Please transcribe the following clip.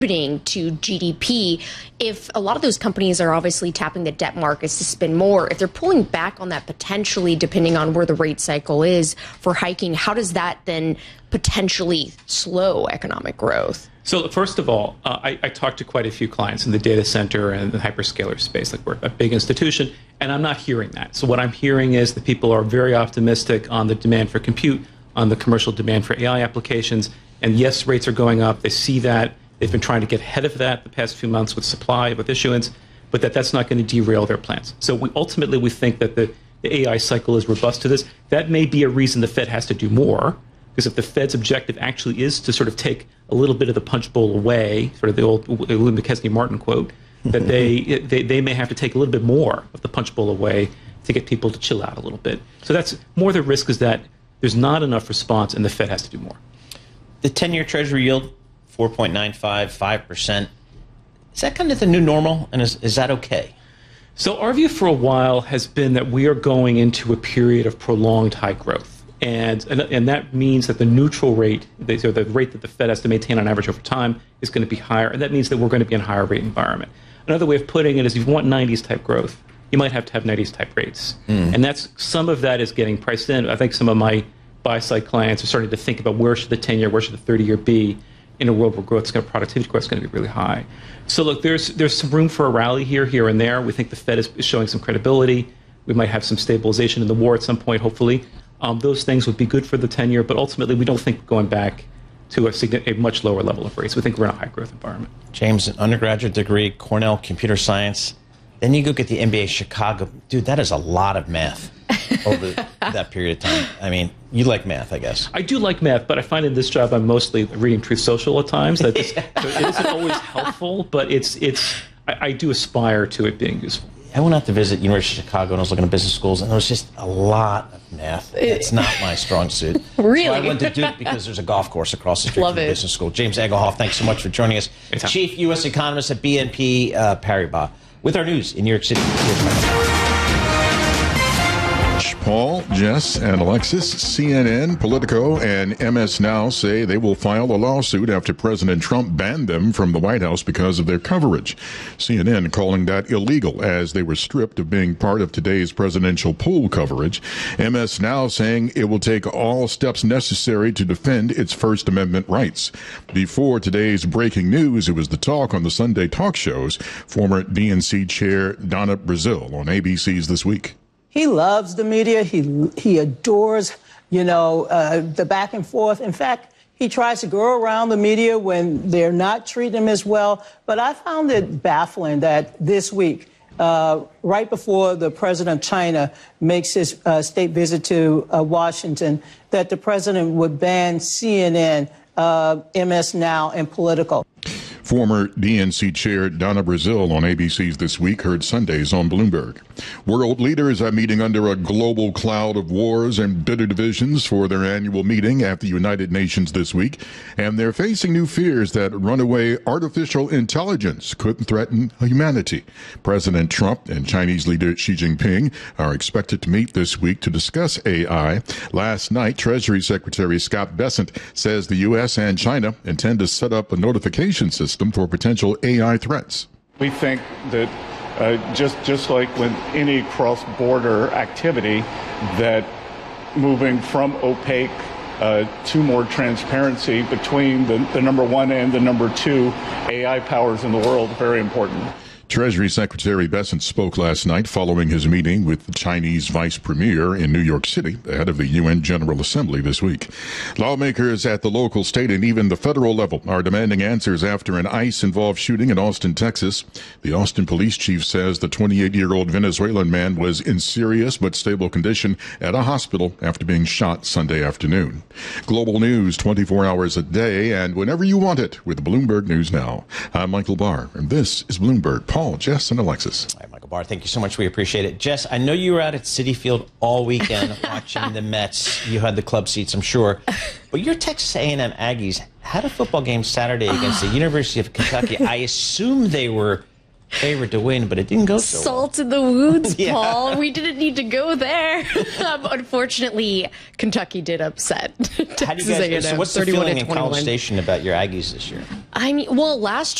to GDP. If a lot of those companies are obviously tapping the debt markets to spend more, if they're pulling back on that potentially, depending on where the rate cycle is for hiking, how does that then potentially slow economic growth? So first of all, I talked to quite a few clients in the data center and the hyperscaler space. Like, we're a big institution, and I'm not hearing that. So what I'm hearing is that people are very optimistic on the demand for compute, on the commercial demand for AI applications. And yes, rates are going up. They see that. They've been trying to get ahead of that the past few months with supply, with issuance, but that's not going to derail their plans. So ultimately, we think that the AI cycle is robust to this. That may be a reason the Fed has to do more, because if the Fed's objective actually is to sort of take a little bit of the punch bowl away, sort of the old William McKesney Martin quote, that they may have to take a little bit more of the punch bowl away to get people to chill out a little bit. So that's more the risk, is that there's not enough response and the Fed has to do more. The 10-year Treasury yield, 4.95, 5%. Is that kind of the new normal, and is that okay? So our view for a while has been that we are going into a period of prolonged high growth. And that means that the neutral rate, the rate that the Fed has to maintain on average over time, is going to be higher. And that means that we're going to be in a higher rate environment. Another way of putting it is, if you want 90s type growth, you might have to have 90s type rates. And some of that is getting priced in. I think some of my buy-side clients are starting to think about, where should the 10-year, where should the 30-year be in a world where productivity growth is going to be really high. So look, there's some room for a rally here and there. We think the Fed is showing some credibility. We might have some stabilization in the war at some point, hopefully. Those things would be good for the 10-year, but ultimately we don't think we're going back to a much lower level of rates. We think we're in a high-growth environment. James, an undergraduate degree, Cornell Computer Science. Then you go get the MBA Chicago. Dude, that is a lot of math over that period of time. I mean, you like math, I guess. I do like math, but I find in this job I'm mostly reading Truth Social at times. That so it isn't always helpful, but I do aspire to it being useful. I went out to visit University of Chicago, and I was looking at business schools, and there was just a lot of math. It's not my strong suit. Really? So I went to Duke because there's a golf course across the street from the business school. James Egelhoff, thanks so much for joining us. Chief U.S. economist at BNP Paribas. With our news in New York City. Paul, Jess, and Alexis, CNN, Politico, and MS Now say they will file a lawsuit after President Trump banned them from the White House because of their coverage. CNN calling that illegal, as they were stripped of being part of today's presidential pool coverage. MS Now saying it will take all steps necessary to defend its First Amendment rights. Before today's breaking news, it was the talk on the Sunday talk shows. Former DNC chair Donna Brazile on ABC's This Week. He loves the media. He adores, the back and forth. In fact, he tries to go around the media when they're not treating him as well. But I found it baffling that this week, right before the president of China makes his state visit to Washington, that the president would ban CNN, MS Now, and Politico. Former DNC chair Donna Brazile on ABC's This Week heard Sundays on Bloomberg. World leaders are meeting under a global cloud of wars and bitter divisions for their annual meeting at the United Nations this week, and they're facing new fears that runaway artificial intelligence could threaten humanity. President Trump and Chinese leader Xi Jinping are expected to meet this week to discuss AI. Last night, Treasury Secretary Scott Bessent says the U.S. and China intend to set up a notification system for potential AI threats. We think that just like with any cross-border activity, that moving from opaque to more transparency between the number one and the number two AI powers in the world is very important. Treasury Secretary Bessent spoke last night following his meeting with the Chinese vice premier in New York City ahead of the UN General Assembly this week. Lawmakers at the local, state, and even the federal level are demanding answers after an ICE-involved shooting in Austin, Texas. The Austin police chief says the 28-year-old Venezuelan man was in serious but stable condition at a hospital after being shot Sunday afternoon. Global news 24 hours a day and whenever you want it with Bloomberg News Now. I'm Michael Barr, and this is Bloomberg. Paul, Jess, and Alexis. All right, Michael Barr, thank you so much. We appreciate it. Jess, I know you were out at Citi Field all weekend watching the Mets. You had the club seats, I'm sure. But your Texas A&M Aggies had a football game Saturday against the University of Kentucky. I assume they were favorite to win, but it didn't go so well. Salt in the wounds, Yeah. Paul. We didn't need to go there. Unfortunately, Kentucky did upset How do you Texas guys, A&M, so what's the feeling in 31-21. College Station about your Aggies this year? I mean, well, last